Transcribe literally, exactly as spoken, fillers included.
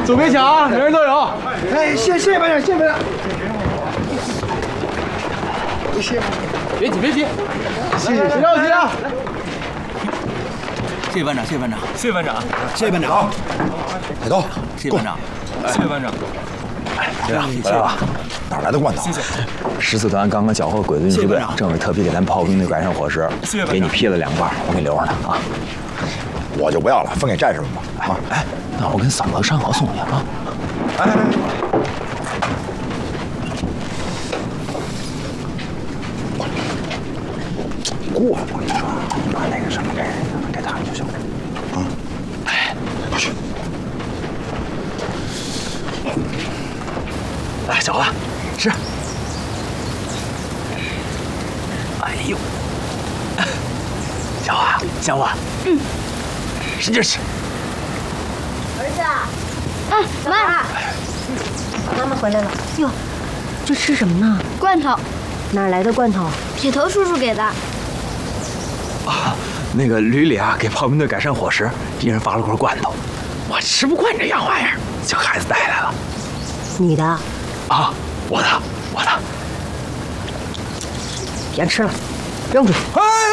左边抢啊，人人都有。 哎，谢谢班长，谢谢班长。谢谢。 别急，别急， 谢谢， 别着急啊。 谢谢班长，谢谢班长， 谢谢班长， 谢谢班长。 海涛， 谢谢班长， 谢谢班长。 哎，这样，来吧，哪来的罐头？ 谢谢。 十四团刚刚缴获鬼子运输队，政委特批给咱炮兵队改善伙食，给你批了两罐，我给你留着呢啊。 我就不要了，分给战士们吧。啊， 哎，那我跟嫂子上好送去啊。 哎哎哎。过来，我跟你说，把那个什么给给他们就行了。啊，哎，快去。 来，小子，吃。哎呦，小花，香花，嗯，使劲吃。 儿子，哎，妈，妈妈回来了。 哟，这吃什么呢？ 罐头。 哪来的罐头？ 铁头叔叔给的。 啊，那个旅里啊，给炮兵队改善伙食，一人发了块罐头，我吃不惯这洋玩意儿，就孩子带来了。 你的？ 啊，我的，我的。 别吃了，扔出去。